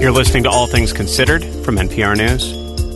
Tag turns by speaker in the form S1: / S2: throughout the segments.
S1: You're listening to All Things Considered from NPR News.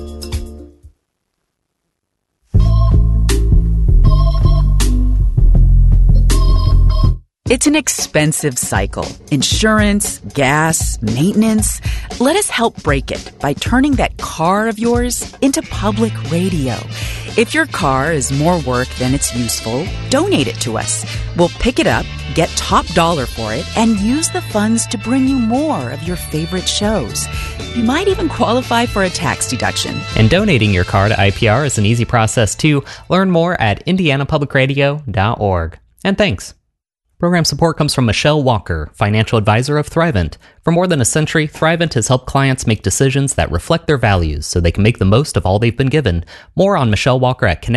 S2: It's an expensive cycle. Insurance, gas, maintenance. Let us help break it by turning that car of yours into public radio. If your car is more work than it's useful, donate it to us. We'll pick it up, get top dollar for it, and use the funds to bring you more of your favorite shows. You might even qualify for a tax deduction.
S3: And donating your car to IPR is an easy process too. Learn more at indianapublicradio.org. And thanks. Program support comes from Michelle Walker, financial advisor of Thrivent. For more than a century, Thrivent has helped clients make decisions that reflect their values so they can make the most of all they've been given. More on Michelle Walker at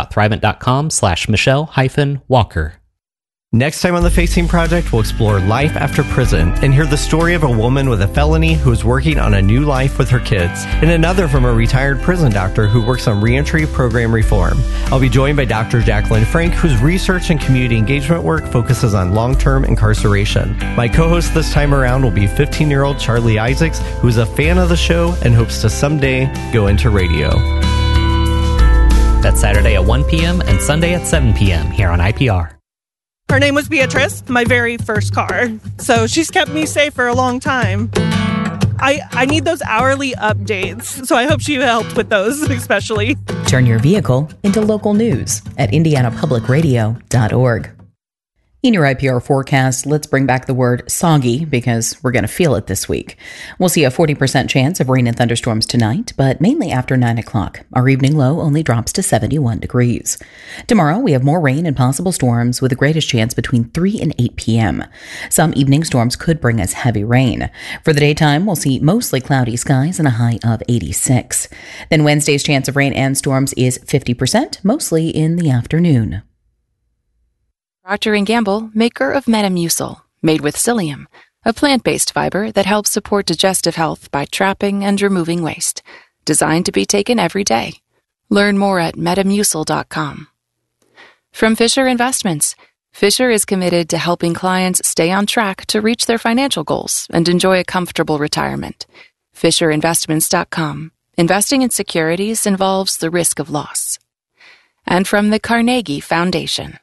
S3: connect.thrivent.com/Michelle-Walker.
S4: Next time on The Facing Project, we'll explore life after prison and hear the story of a woman with a felony who is working on a new life with her kids, and another from a retired prison doctor who works on reentry program reform. I'll be joined by Dr. Jacqueline Frank, whose research and community engagement work focuses on long-term incarceration. My co-host this time around will be 15-year-old Charlie Isaacs, who is a fan of the show and hopes to someday go into radio.
S3: That's Saturday at 1 p.m. and Sunday at 7 p.m. here on IPR.
S5: Her name was Beatrice, my very first car. So she's kept me safe for a long time. I need those hourly updates, so I hope she helped with those, especially.
S6: Turn your vehicle into local news at indianapublicradio.org. In your IPR forecast, let's bring back the word soggy because we're going to feel it this week. We'll see a 40% chance of rain and thunderstorms tonight, but mainly after 9 o'clock. Our evening low only drops to 71 degrees. Tomorrow, we have more rain and possible storms with the greatest chance between 3 and 8 p.m. Some evening storms could bring us heavy rain. For the daytime, we'll see mostly cloudy skies and a high of 86. Then Wednesday's chance of rain and storms is 50%, mostly in the afternoon.
S7: Procter & Gamble, maker of Metamucil, made with psyllium, a plant-based fiber that helps support digestive health by trapping and removing waste. Designed to be taken every day. Learn more at metamucil.com. From Fisher Investments, Fisher is committed to helping clients stay on track to reach their financial goals and enjoy a comfortable retirement. FisherInvestments.com. Investing in securities involves the risk of loss. And from the Carnegie Foundation.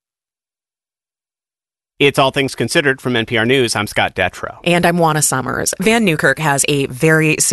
S1: It's All Things Considered from NPR News. I'm Scott Detrow.
S8: And I'm Juana Summers. Van Newkirk has a very